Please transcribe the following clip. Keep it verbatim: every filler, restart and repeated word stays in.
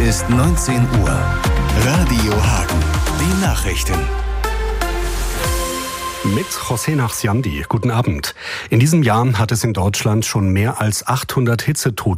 ist neunzehn Uhr. Radio Hagen. Die Nachrichten. Mit José Nachsiandi. Guten Abend. In diesem Jahr hat es in Deutschland schon mehr als achthundert Hitzetote